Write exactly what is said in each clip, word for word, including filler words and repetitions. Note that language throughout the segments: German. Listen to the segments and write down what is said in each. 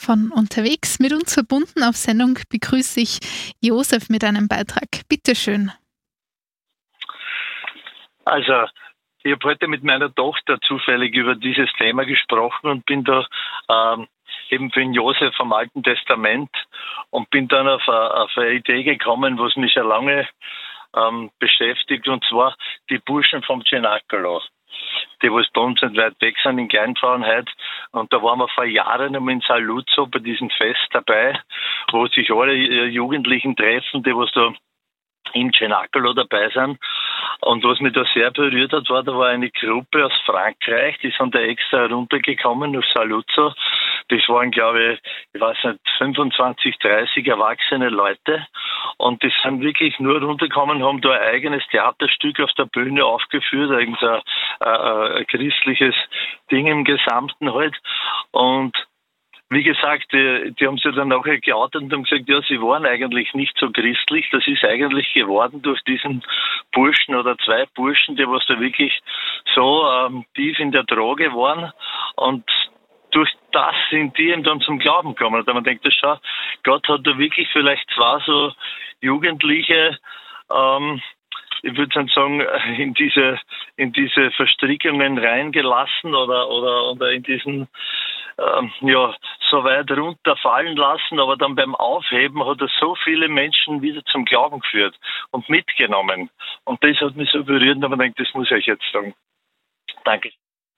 von unterwegs. Mit uns verbunden auf Sendung begrüße ich Josef mit einem Beitrag. Bitte schön. Also, ich habe heute mit meiner Tochter zufällig über dieses Thema gesprochen und bin da ähm, eben für den Josef vom Alten Testament und bin dann auf eine, auf eine Idee gekommen, was mich schon lange ähm, beschäftigt, und zwar die Burschen vom Cenacolo, die was bei uns nicht weit weg sind in Kleinfrauenheit. Und da waren wir vor Jahren einmal in Saluzzo bei diesem Fest dabei, wo sich alle Jugendlichen treffen, die was da im Cenacolo dabei sind. Und was mich da sehr berührt hat, war, da war eine Gruppe aus Frankreich, die sind da extra runtergekommen auf Saluzzo. Das waren, glaube ich, ich weiß nicht, fünfundzwanzig, dreißig erwachsene Leute. Und die sind wirklich nur runtergekommen, haben da ein eigenes Theaterstück auf der Bühne aufgeführt, irgendein äh, äh, christliches Ding im Gesamten halt. Und wie gesagt, die, die haben sich dann nachher geoutet und haben gesagt, ja, sie waren eigentlich nicht so christlich. Das ist eigentlich geworden durch diesen Burschen oder zwei Burschen, die was da wirklich so ähm, tief in der Droge waren. Und durch das sind die eben dann zum Glauben gekommen. Und man denkt, schau, Gott hat da wirklich vielleicht zwei so Jugendliche, ähm, ich würde dann sagen, in diese, in diese Verstrickungen reingelassen oder, oder, oder in diesen, ähm, ja, so weit runterfallen lassen, aber dann beim Aufheben hat er so viele Menschen wieder zum Glauben geführt und mitgenommen. Und das hat mich so berührt, aber ich denke, das muss ich euch jetzt sagen. Danke.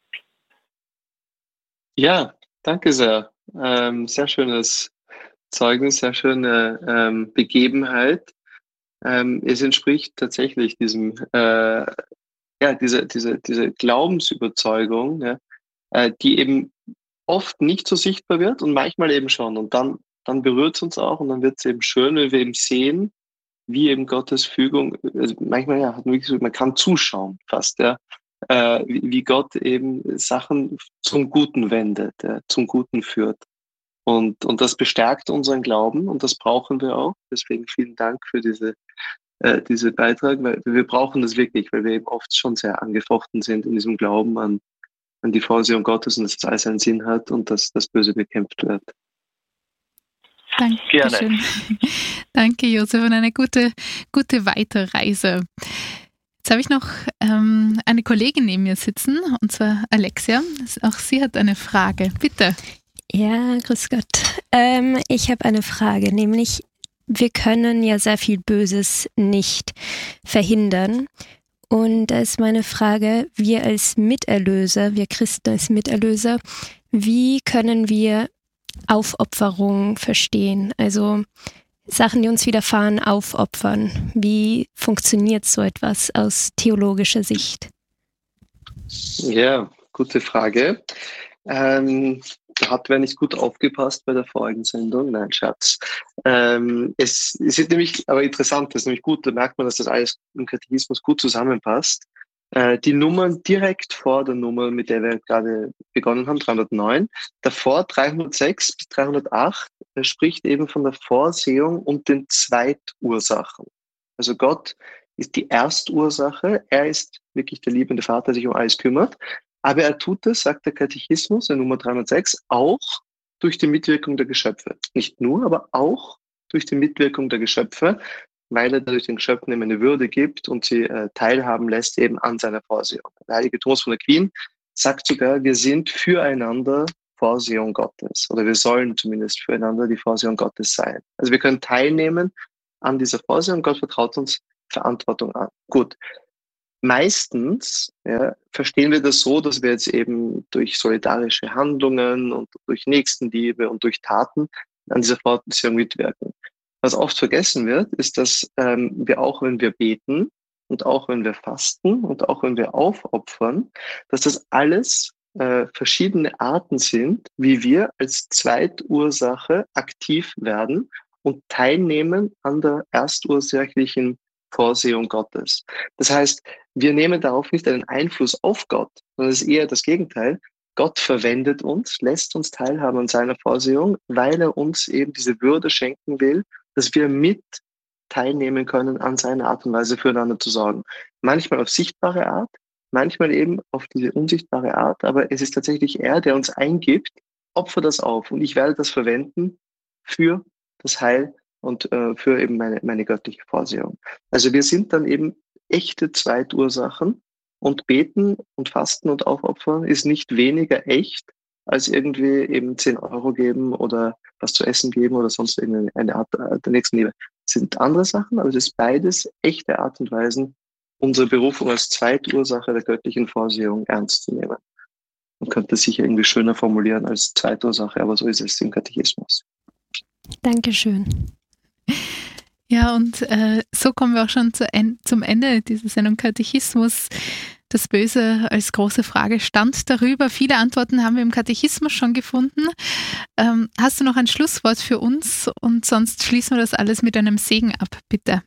Ja, danke sehr. Ähm, sehr schönes Zeugnis, sehr schöne ähm, Begebenheit. Ähm, es entspricht tatsächlich diesem, äh, ja, diese, diese, diese Glaubensüberzeugung, ja, äh, die eben oft nicht so sichtbar wird und manchmal eben schon. Und dann, dann berührt es uns auch und dann wird es eben schön, wenn wir eben sehen, wie eben Gottes Fügung, also manchmal ja, hat man wirklich so, man kann zuschauen fast, ja, äh, wie, wie Gott eben Sachen zum Guten wendet, ja, zum Guten führt. Und, und das bestärkt unseren Glauben und das brauchen wir auch. Deswegen vielen Dank für diese, äh, diese Beitrag, weil wir brauchen das wirklich, weil wir eben oft schon sehr angefochten sind in diesem Glauben an, an die Vorsehung Gottes und dass das alles einen Sinn hat und dass das Böse bekämpft wird. Dankeschön. Danke, Josef, und eine gute, gute Weiterreise. Jetzt habe ich noch ähm, eine Kollegin neben mir sitzen, und zwar Alexia. Auch sie hat eine Frage. Bitte. Ja, grüß Gott. Ähm, ich habe eine Frage, nämlich wir können ja sehr viel Böses nicht verhindern. Und da ist meine Frage, wir als Miterlöser, wir Christen als Miterlöser, wie können wir Aufopferung verstehen? Also Sachen, die uns widerfahren, aufopfern. Wie funktioniert so etwas aus theologischer Sicht? Ja, gute Frage. Ähm, da hat wer nicht gut aufgepasst bei der vorigen Sendung. Nein, Scherz. Ähm, es, es ist nämlich, aber interessant, das ist nämlich gut, da merkt man, dass das alles im Katechismus gut zusammenpasst. Äh, die Nummern direkt vor der Nummer, mit der wir gerade begonnen haben, dreihundertneun, davor dreihundertsechs bis dreihundertacht, äh, spricht eben von der Vorsehung und den Zweitursachen. Also Gott ist die Erstursache, er ist wirklich der liebende Vater, der sich um alles kümmert. Aber er tut es, sagt der Katechismus in Nummer dreihundertsechs, auch durch die Mitwirkung der Geschöpfe. Nicht nur, aber auch durch die Mitwirkung der Geschöpfe, weil er dadurch den Geschöpfen eben eine Würde gibt und sie äh, teilhaben lässt eben an seiner Vorsehung. Der heilige Thomas von Aquin sagt sogar, wir sind füreinander Vorsehung Gottes. Oder wir sollen zumindest füreinander die Vorsehung Gottes sein. Also wir können teilnehmen an dieser Vorsehung. Gott vertraut uns Verantwortung an. Gut. Meistens ja, verstehen wir das so, dass wir jetzt eben durch solidarische Handlungen und durch Nächstenliebe und durch Taten an dieser Vorsehung mitwirken. Was oft vergessen wird, ist, dass ähm, wir auch, wenn wir beten und auch wenn wir fasten und auch wenn wir aufopfern, dass das alles äh, verschiedene Arten sind, wie wir als Zweitursache aktiv werden und teilnehmen an der erstursächlichen Vorsehung Gottes. Das heißt, wir nehmen darauf nicht einen Einfluss auf Gott, sondern es ist eher das Gegenteil. Gott verwendet uns, lässt uns teilhaben an seiner Vorsehung, weil er uns eben diese Würde schenken will, dass wir mit teilnehmen können, an seiner Art und Weise füreinander zu sorgen. Manchmal auf sichtbare Art, manchmal eben auf diese unsichtbare Art, aber es ist tatsächlich er, der uns eingibt, opfere das auf und ich werde das verwenden für das Heil und äh, für eben meine, meine göttliche Vorsehung. Also wir sind dann eben echte Zweitursachen und beten und fasten und aufopfern ist nicht weniger echt, als irgendwie eben zehn Euro geben oder was zu essen geben oder sonst irgendeine Art der Nächstenliebe. Das sind andere Sachen, aber es ist beides echte Art und Weisen, unsere Berufung als Zweitursache der göttlichen Vorsehung ernst zu nehmen. Man könnte es sicher irgendwie schöner formulieren als Zweitursache, aber so ist es im Katechismus. Dankeschön. Ja, und äh, so kommen wir auch schon zu en- zum Ende dieser Sendung Katechismus. Das Böse als große Frage stand darüber. Viele Antworten haben wir im Katechismus schon gefunden. Ähm, hast du noch ein Schlusswort für uns? Und sonst schließen wir das alles mit einem Segen ab, bitte.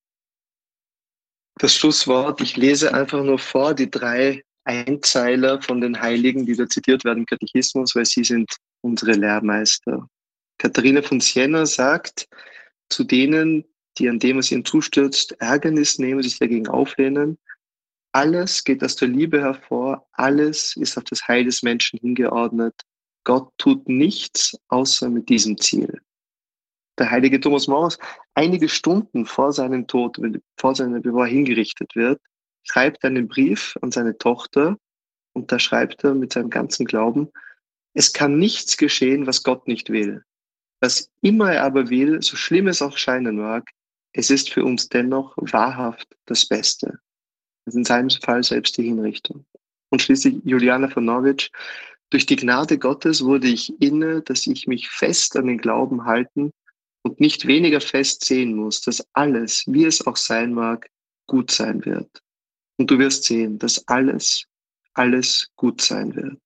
Das Schlusswort, ich lese einfach nur vor, die drei Einzeiler von den Heiligen, die da zitiert werden im Katechismus, weil sie sind unsere Lehrmeister. Katharina von Siena sagt, zu denen, die an dem, was ihnen zustürzt, Ärgernis nehmen, sich dagegen auflehnen, alles geht aus der Liebe hervor, alles ist auf das Heil des Menschen hingeordnet. Gott tut nichts außer mit diesem Ziel. Der heilige Thomas More, einige Stunden vor seinem Tod, vor seinem, bevor er hingerichtet wird, schreibt einen Brief an seine Tochter und da schreibt er mit seinem ganzen Glauben, es kann nichts geschehen, was Gott nicht will. Was immer er aber will, so schlimm es auch scheinen mag, es ist für uns dennoch wahrhaft das Beste. Das ist in seinem Fall selbst die Hinrichtung. Und schließlich Juliana von Norwich, durch die Gnade Gottes wurde ich inne, dass ich mich fest an den Glauben halten und nicht weniger fest sehen muss, dass alles, wie es auch sein mag, gut sein wird. Und du wirst sehen, dass alles, alles gut sein wird.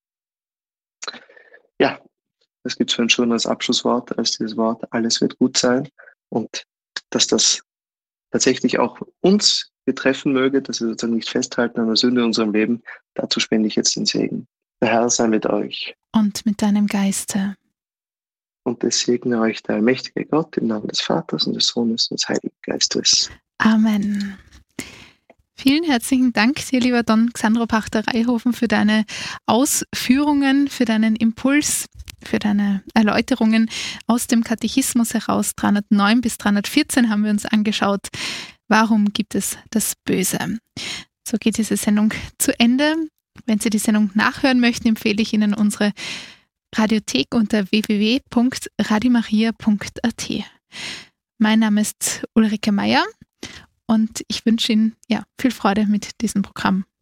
Ja, das gibt es für ein schöneres Abschlusswort als dieses Wort, alles wird gut sein. Und dass das tatsächlich auch uns betreffen möge, dass wir sozusagen nicht festhalten an der Sünde in unserem Leben, dazu spende ich jetzt den Segen. Der Herr sei mit euch. Und mit deinem Geiste. Und es segne euch der allmächtige Gott im Namen des Vaters und des Sohnes und des Heiligen Geistes. Amen. Vielen herzlichen Dank dir, lieber Don Xandro Pachter-Reihofen, für deine Ausführungen, für deinen Impuls, für deine Erläuterungen aus dem Katechismus heraus. dreihundertneun bis dreihundertvierzehn haben wir uns angeschaut. Warum gibt es das Böse? So geht diese Sendung zu Ende. Wenn Sie die Sendung nachhören möchten, empfehle ich Ihnen unsere Radiothek unter w w w punkt radio maria punkt a t. Mein Name ist Ulrike Meier und ich wünsche Ihnen ja, viel Freude mit diesem Programm.